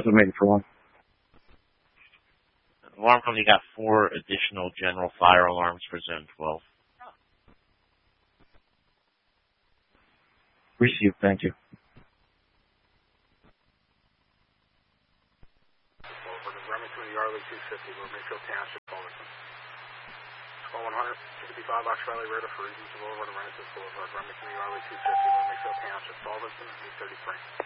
designated for one. Alarm company got 4 additional general fire alarms for Zone 12. Received, thank you. Over to Remington Yardley 250, Mayfield Township, Fullerton. Squall 100, 65 Ox Valley Road for reasons of over to Renaissance Boulevard, Remington Yardley 250, Mayfield Township, Fullerton, 833.